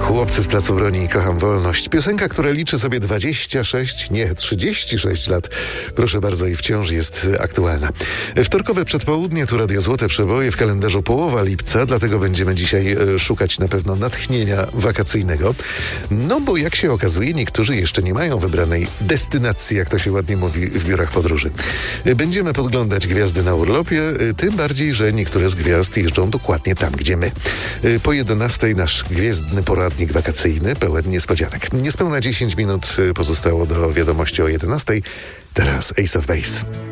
Chłopcy z Placu Broni, kocham wolność. Piosenka, która liczy sobie 36 lat. Proszę bardzo, i wciąż jest aktualna. Wtorkowe przedpołudnie, tu Radio Złote Przeboje, w kalendarzu połowa lipca, dlatego będziemy dzisiaj szukać na pewno natchnienia wakacyjnego. No bo jak się okazuje, niektórzy jeszcze nie mają wybranej destynacji, jak to się ładnie mówi w biurach podróży. Będziemy podglądać gwiazdy na urlopie, tym bardziej, że niektóre z gwiazd jeżdżą dokładnie tam, gdzie my. Po 11 nasz gwiezdny poradnik wakacyjny, pełen niespodzianek. Niespełna 10 minut pozostało do wiadomości o 11. Teraz Ace of Base.